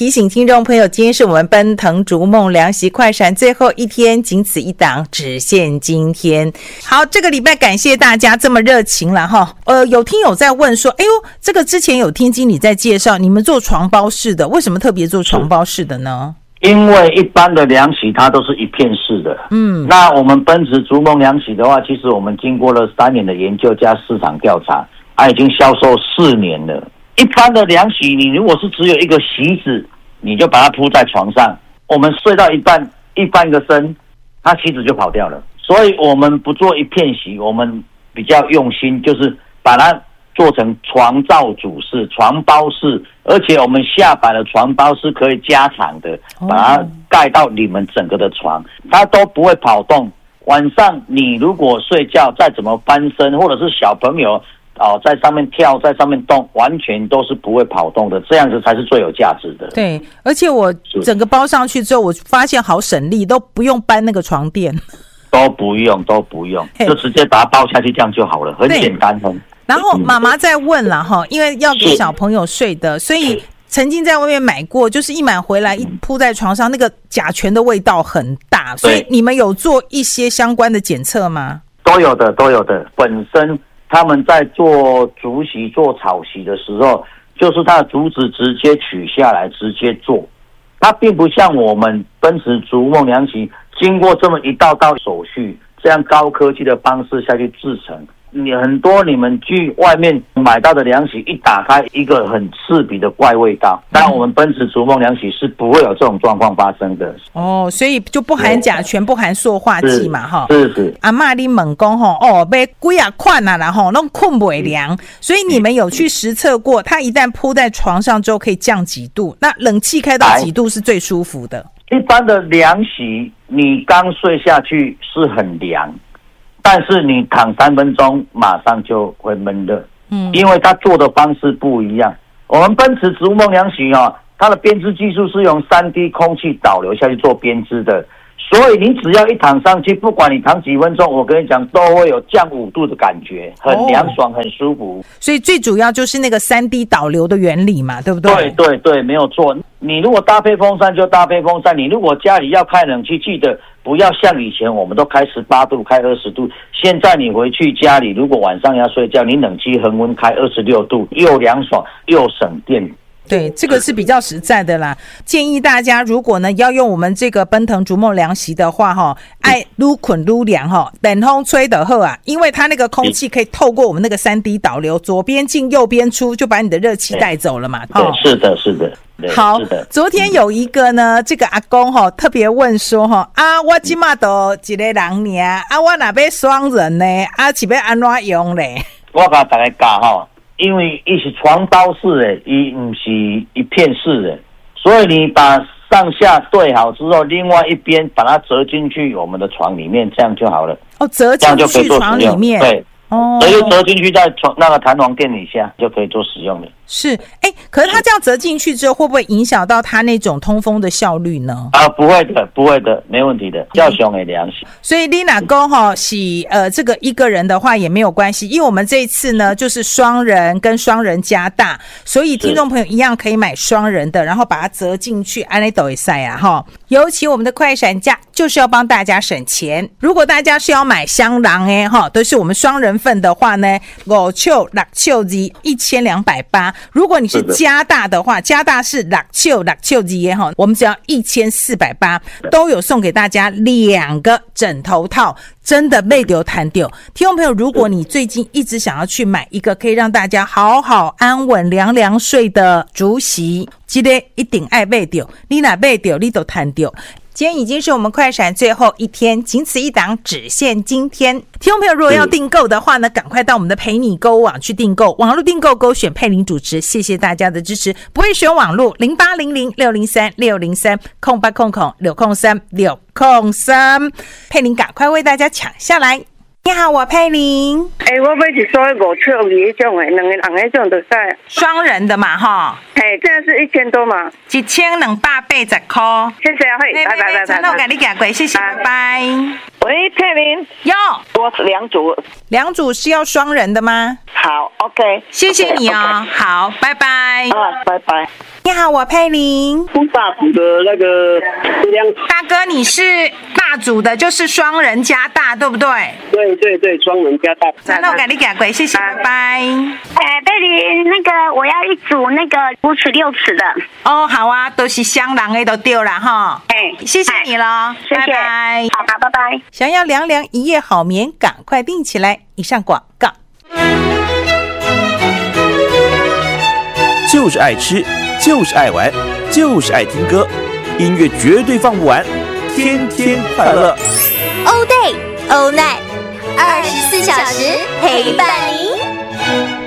提醒听众朋友，今天是我们奔腾逐梦良习快闪最后一天，仅此一档，只限今天。好，这个礼拜感谢大家这么热情了哈。有听友在问说，哎呦，这个之前有听经理在介绍，你们做床包式的，为什么特别做床包式的呢？ 因为一般的凉席它都是一片式的，那我们奔驰逐梦凉席的话，其实我们经过了3年的研究加市场调查，已经销售4年了。一般的凉席，你如果是只有一个席子，你就把它铺在床上，我们睡到一半个身，它席子就跑掉了。所以我们不做一片席，我们比较用心，就是把它做成床罩组式、床包式，而且我们下摆的床包是可以加长的，把它盖到你们整个的床，它都不会跑动。晚上你如果睡觉再怎么翻身，或者是小朋友在上面跳，在上面动，完全都是不会跑动的，这样子才是最有价值的。 对，而且我整个包上去之后，我发现好省力，都不用搬那个床垫， 都不用，就直接把它包下去，这样就好了，很简单。 然后妈妈在问了哈，因为要给小朋友睡的，所以曾经在外面买过，就是一买回来一铺在床上，那个甲醛的味道很大，所以你们有做一些相关的检测吗？ 都有的。本身他们在做竹席、做草席的时候，就是它的竹子直接取下来直接做，它并不像我们奔驰逐梦凉席经过这么一道手续，这样高科技的方式下去制成。很多你们去外面买到的凉席一打开，一个很刺鼻的怪味道，但我们奔驰逐梦凉席是不会有这种状况发生的。所以就不含甲醛，不含塑化剂嘛哈。 是。 阿嬷你问讲买几啊款啊啦吼，拢困不凉，所以你们有去实测过，它一旦铺在床上之后可以降几度？那冷气开到几度是最舒服的？ 一般的凉席，你刚睡下去是很凉。但是你躺3分钟，马上就会闷热，因为它做的方式不一样。我们奔驰逐梦凉席它的编织技术是用3D 空气导流下去做编织的，所以你只要一躺上去，不管你躺几分钟，我跟你讲都会有降5度的感觉，很凉爽，很舒服。 所以最主要就是那个3D 导流的原理嘛，对不对？ 对，没有错。你如果搭配风扇就搭配风扇，你如果家里要开冷气，记得不要像以前我们都开18度、开20度。现在你回去家里，如果晚上要睡觉，你冷气恒温开26度，又凉爽又省电。 对，这个是比较实在的啦。建议大家，如果呢要用我们这个奔腾逐梦凉席的话，爱愈捆愈凉冷风吹得好啊，因为它那个空气可以透过我们那个3D 导流，左边进右边出，就把你的热气带走了嘛。 对，是的。 好，昨天有一个呢，这个阿公特别问说我现在都一个人而我哪要双人呢？是要安怎用嘞？ 我跟大家讲因为它是床包式的，它不是一片式的，所以你把上下对好之后，另外一边把它折进去我们的床里面，这样就好了。 折进去床里面， 对。所以折进去在那个弹簧垫底下就可以做使用了。 是，可是它这样折进去之后，会不会影响到它那种通风的效率呢？ 不会的，没问题的，较上的凉席。 所以你若讲是这个一个人的话也没有关系，因为我们这一次呢就是双人跟双人加大，所以听众朋友一样可以买双人的，然后把它折进去，安尼都会可以啊尤其我们的快闪价就是要帮大家省钱。如果大家是要买双人的都是我们双人份的话呢，5triệu、6triệu2 1280。如果你是加大的话，加大是6triệu、6triệu 2我们只要1480，都有送给大家2个枕头套，真的买到赚到。听众朋友，如果你最近一直想要去买一个可以让大家好好安稳凉凉睡的竹席，这个一定要买到，你若买到你就赚到。今天已经是我们快闪最后一天，仅此一档，只限今天。听众朋友，如果要订购的话呢，赶快到我们的陪你购物网去订购，网络订购勾选佩玲主持，谢谢大家的支持。不会选网络0800-603-603-603-603，佩玲赶快为大家抢下来。你好，我佩玲。 我买一所5triệu 2那种的，2个人那种就可以。 双人的嘛这样是1000多嘛 ，1280块。 谢谢，拜拜。 那我给你讲过，谢谢，拜拜。 喂，佩玲。我是2组。 2组是要双人的吗？ 好 ，OK。 谢谢你好，拜拜。 拜拜。 你好，我佩玲。 大组的那个质量， 大哥，你是大组的，就是双人加大，对不对？ 对，双人加大。 那我给你改过，谢谢，拜拜。 贝琳，那个我要一组那个5尺6尺的。 哦，好啊，都是香囊的都丢了哈。谢谢你了， 谢谢， 拜拜。 好，拜拜。 想要凉凉一夜好眠，赶快订起来。以上广告。 就是爱吃，就是爱玩，就是爱听歌，音乐绝对放不完，天天快乐。 All day, all night，24小时陪伴您。